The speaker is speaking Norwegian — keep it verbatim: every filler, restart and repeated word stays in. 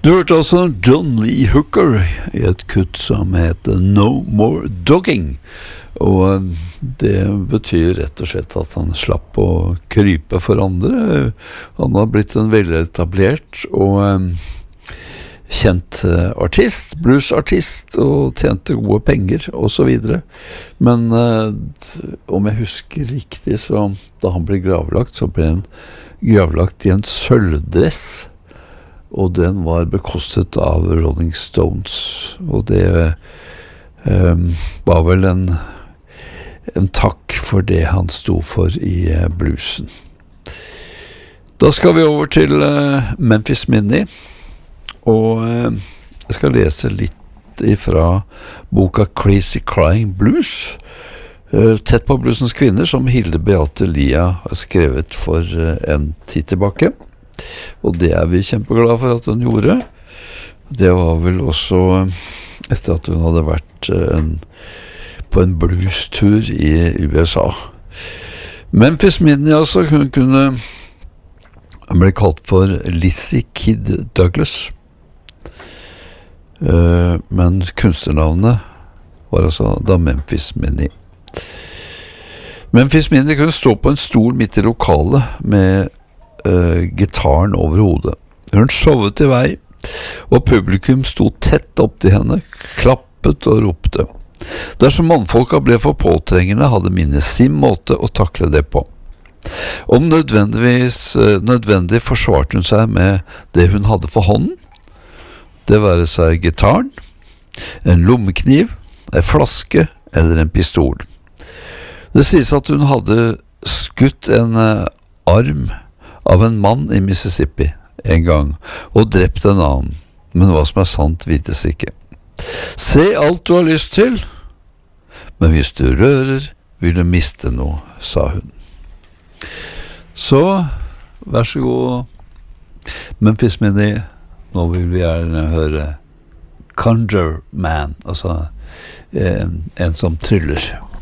Du hørte altså John Lee Hooker i et kutt som heter No More Dogging, og det betyr rett og slett at han slapp å krype for andre. Han har blitt en veletablert og um, kjent artist, bluesartist, og tjente gode penger og så videre. Men uh, om jeg husker riktig, så da han ble gravlagt, så ble han gravlagt i en sølvdress, og den var bekostet av Rolling Stones, og det um, var vel en, en takk for det han sto for i uh, bluesen. Da skal vi over til uh, Memphis Minnie, og uh, jeg skal lese litt ifra boka Crazy Crying Blues, uh, tett på bluesens kvinner, som Hilde Beate Lia har skrevet for uh, en tid tilbake. Og det er vi kjempeglade for at hun gjorde. Det var vel også etter at hun hadde vært en, på en bluestur i U S A. Memphis Minnie, altså, hun kunne hun ble kalt for Lizzie Kid Douglas, uh, men kunstnernavnet var altså da Memphis Minnie. Memphis Minnie kunne stå på en stol midt i lokalet med Uh, gitaren over hodet. Hun showet i vei, og publikum sto tett opp til henne, klappet og ropte. Dersom mannfolka ble for påtrengende, hadde Minnie sin måte å takle det på. Om nødvendigvis uh, nødvendig forsvarte hun seg med det hun hadde for hånden, det være seg gitaren, en lommekniv, en flaske eller en pistol. Det sies at hun hadde skutt en uh, arm av en mann i Mississippi en gang, og drept en annen, men hva som er sant vites ikke. Se alt du har lyst til, men hvis du rører, vil du miste noe, sa hun. Så, vær så god, Memphis Minnie, nå vil vi gjerne høre Conjure Man, altså en, en som tryller.